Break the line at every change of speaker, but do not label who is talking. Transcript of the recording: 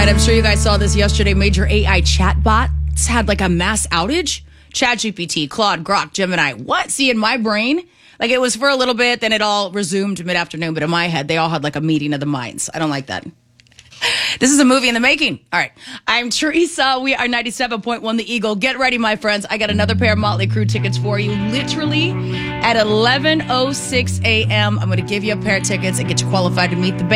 right, I'm sure you guys saw this yesterday. Major AI chatbots had like a mass outage. ChatGPT, Claude, Grok, Gemini. What? See, in my brain, like it was for a little bit, then it all resumed mid-afternoon. But in my head, they all had like a meeting of the minds. I don't like that. This is a movie in the making. All right. I'm Teresa. We are 97.1 The Eagle. Get ready, my friends. I got another pair of Motley Crue tickets for you. Literally at 11:06 a.m. I'm going to give you a pair of tickets and get you qualified to meet the band.